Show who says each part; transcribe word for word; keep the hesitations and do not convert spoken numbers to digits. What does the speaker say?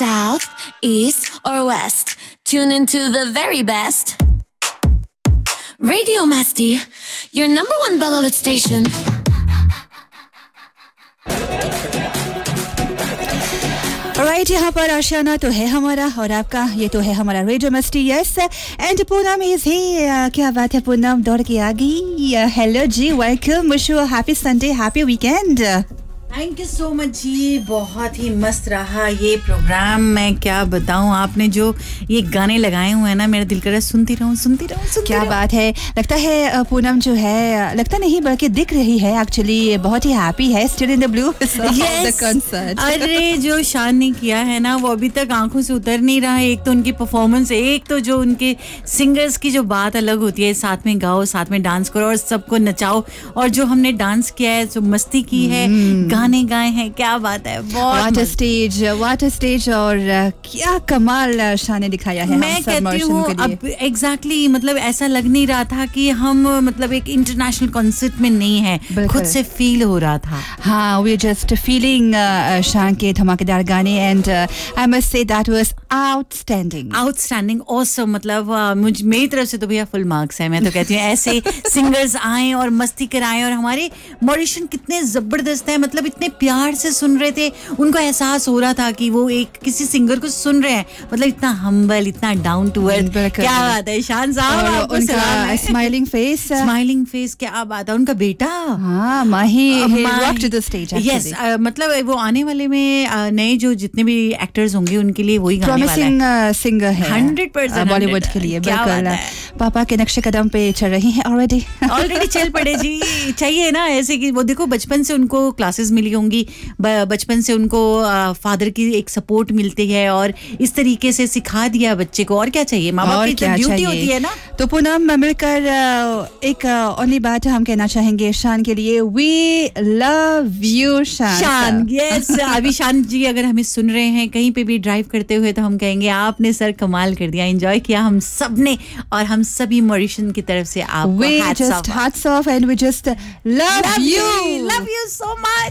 Speaker 1: south, east, or west. Tune into the very best. Radio Masti, your number one Bollywood station.
Speaker 2: Right यहाँ पर आशियाना तो है हमारा और आपका ये तो है हमारा रेडियो मस्ती yes and Poonam is he क्या बात है पूनम दौड़ के आ गई hello ji welcome wish you happy Sunday happy weekend
Speaker 3: thank you so much जी बहुत ही मस्त रहा ये प्रोग्राम मैं क्या बताऊं आपने जो ये गाने लगाए हुए हैं ना मेरा दिल कर रहा है सुनती रहूं सुनती रहूं सुनती
Speaker 2: क्या
Speaker 3: रहूं।
Speaker 2: बात है लगता है पूनम जो है लगता नहीं बल्कि दिख रही है एक्चुअली बहुत ही हैप्पी है still in the blue the concert
Speaker 3: अरे जो शान ने किया है ना वो अभी तक आंखों से उतर नहीं रहा है एक तो उनकी परफॉर्मेंस एक तो जो उनके सिंगर्स की जो बात अलग होती है साथ में गाओ साथ में डांस करो और सबको नचाओ और जो हमने डांस किया है जो मस्ती की है गाने गाए हैं क्या बात है
Speaker 2: what a stage what a stage और क्या कमाल शान ने दिखाया है
Speaker 3: मैं कहती हूँ अब एग्जैक्टली मतलब ऐसा लग नहीं रहा था कि हम मतलब एक इंटरनेशनल कॉन्सर्ट में नहीं है खुद से फील हो रहा था
Speaker 2: हाँ वी जस्ट फीलिंग शान के धमाकेदार गाने and I must say that was outstanding
Speaker 3: outstanding awesome मतलब uh, मुझ मेरी तरफ से तो भैया फुल मार्क्स है मैं तो कहती हूँ ऐसे सिंगर्स आए और मस्ती कराएं और हमारे मॉरिशन कितने जबरदस्त है मतलब इतने प्यार से सुन रहे थे उनको एहसास हो रहा था कि वो एक किसी सिंगर को सुन रहे हैं मतलब इतना हम्बल इतना डाउन टू अर्थ क्या बात है शान साहब
Speaker 2: उनका स्माइलिंग फेस
Speaker 3: स्माइलिंग फेस क्या बात है उनका बेटा
Speaker 2: हाँ माही he rocked the stage
Speaker 3: yes uh, मतलब वो आने वाले में uh, नए जो जितने भी एक्टर्स होंगे उनके लिए वही गाने वाला है
Speaker 2: सिंगर है
Speaker 3: हंड्रेड परसेंट
Speaker 2: बॉलीवुड के लिए बिल्कुल पापा के नक्शे कदम पे चल रही हैं ऑलरेडी
Speaker 3: ऑलरेडी चल पड़े जी चाहिए ना ऐसे कि वो देखो बचपन से उनको क्लासेस मिली होंगी बचपन से उनको फादर की एक सपोर्ट मिलती है और इस तरीके से सिखा दिया बच्चे को और क्या चाहिए माँ बाप की ड्यूटी होती है ना
Speaker 2: तो पूनम मिलकर एक ओनली बात हम कहना चाहेंगे शान के लिए वी लव यू शान
Speaker 3: शान यस अभी शान जी अगर हमें सुन रहे हैं कहीं पे भी ड्राइव करते हुए तो हम कहेंगे आपने सर कमाल कर दिया एंजॉय किया हम सब ने और हम सभी मॉरिशन की तरफ से आपको
Speaker 2: hats off hats off and we just love you
Speaker 3: love you so much